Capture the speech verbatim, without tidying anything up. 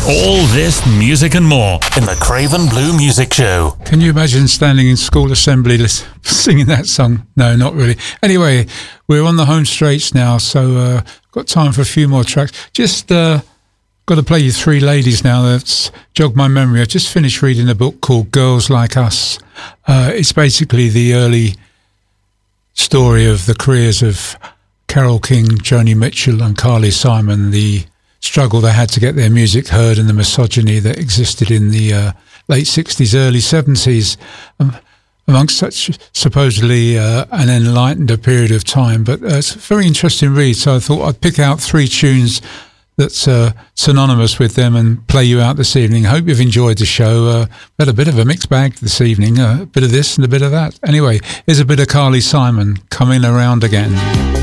All this music and more in the Craven Blue Music Show. Can you imagine standing in school assembly singing that song? No, not really. Anyway, we're on the home straights now, so uh, got time for a few more tracks. Just uh, got to play you Three Ladies now. That's jogged my memory. I just finished reading a book called Girls Like Us. Uh, it's basically the early story of the careers of Carole King, Joni Mitchell and Carly Simon, the struggle they had to get their music heard and the misogyny that existed in the uh, late sixties, early seventies, um, amongst such supposedly uh, an enlightened period of time. But uh, it's a very interesting read, so I thought I'd pick out three tunes that's uh, synonymous with them and play you out this evening. Hope you've enjoyed the show. Uh, we had a bit of a mixed bag this evening, uh, a bit of this and a bit of that. Anyway, here's a bit of Carly Simon, Coming Around Again.